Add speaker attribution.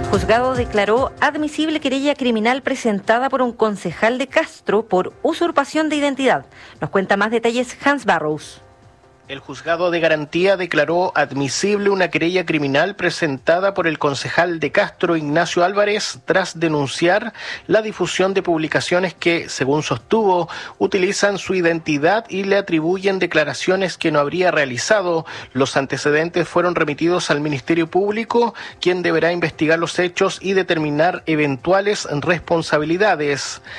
Speaker 1: Juzgado declaró admisible querella criminal presentada por un concejal de Castro por usurpación de identidad. Nos cuenta más detalles Hans Barrows.
Speaker 2: El juzgado de garantía declaró admisible una querella criminal presentada por el concejal de Castro, Ignacio Álvarez, tras denunciar la difusión de publicaciones que, según sostuvo, utilizan su identidad y le atribuyen declaraciones que no habría realizado. Los antecedentes fueron remitidos al Ministerio Público, quien deberá investigar los hechos y determinar eventuales responsabilidades.